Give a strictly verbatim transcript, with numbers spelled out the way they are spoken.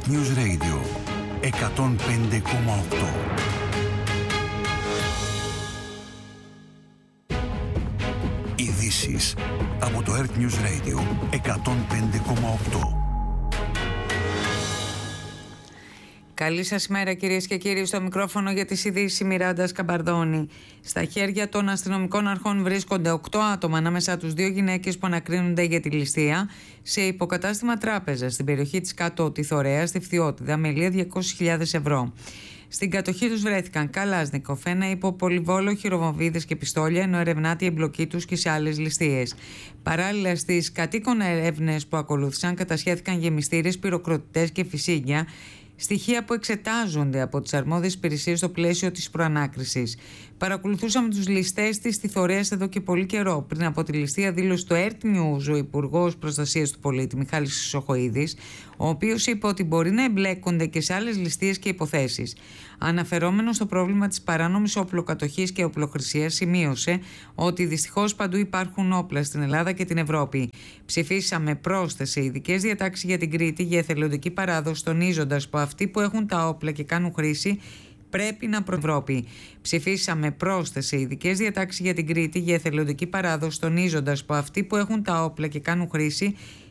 Earth News Radio εκατόν πέντε κόμμα οκτώ. Ειδήσεις από το Earth News Radio εκατόν πέντε κόμμα οκτώ. Καλή σας ημέρα κυρίες και κύριοι, στο μικρόφωνο για τις ειδήσεις η Μιράντα Σκαμπαρδόνη. Στα χέρια των αστυνομικών αρχών βρίσκονται οκτώ άτομα, ανάμεσά τους δύο γυναίκες που ανακρίνονται για τη ληστεία σε υποκατάστημα τράπεζα στην περιοχή της Κάτω Τιθωρέας στη Φθιώτιδα με ηλία διακόσιες χιλιάδες ευρώ. Στην κατοχή τους βρέθηκαν Καλάζνικοφ, ένα υποπολιβόλο, χειροβομβίδες και πιστόλια, ενώ ερευνάται η εμπλοκή τους και σε άλλες ληστείες. Παράλληλα, στις κατοίκων έρευνες που ακολούθησαν, κατασχέθηκαν γεμιστήρες, πυροκροτητές και φυσίγγια. Στοιχεία που εξετάζονται από τις αρμόδιες υπηρεσίες στο πλαίσιο της προανάκρισης. Παρακολουθούσαμε τους ληστές της Τιθωρέας εδώ και πολύ καιρό. Πριν από τη ληστεία, δήλωσε στο Earth News ο Υπουργός Προστασίας του Πολίτη Μιχάλης Χρυσοχοΐδης, ο οποίος είπε ότι μπορεί να εμπλέκονται και σε άλλες ληστείες και υποθέσεις. Αναφερόμενο στο πρόβλημα της παράνομης οπλοκατοχής και οπλοχρησίας, σημείωσε ότι δυστυχώς παντού υπάρχουν όπλα στην Ελλάδα και την Ευρώπη. Ψηφίσαμε πρόσθεσε σε ειδικές διατάξεις για την Κρήτη για εθελοντική παράδοση, τονίζοντας που αυτοί που έχουν τα όπλα και κάνουν χρήση πρέπει να προευρώπη. Ψηφίσαμε πρόσθεσε σε ειδικές διατάξεις για την Κρήτη για εθελοντική παράδοση, τονίζοντας που αυτοί που έχουν τα όπλα και κάνουν χρήση